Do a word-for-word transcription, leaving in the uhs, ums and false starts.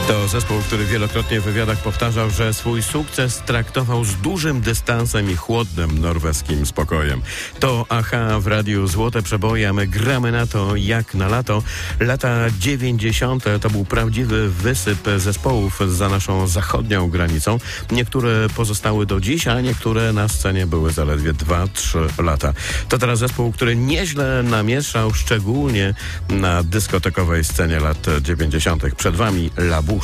To zespół, który wielokrotnie w wywiadach powtarzał, że swój sukces traktował z dużym dystansem i chłodnym norweskim spokojem. To Aha w radiu Złote Przeboje, a my gramy na to jak na lato. Lata dziewięćdziesiąte to był prawdziwy wysyp zespołów za naszą zachodnią granicą. Niektóre pozostały do dziś, a niektóre na scenie były zaledwie dwa trzy lata. To teraz zespół, który nieźle namieszał, szczególnie na dyskotekowej scenie lat dziewięćdziesiątych. Przed wami Labu.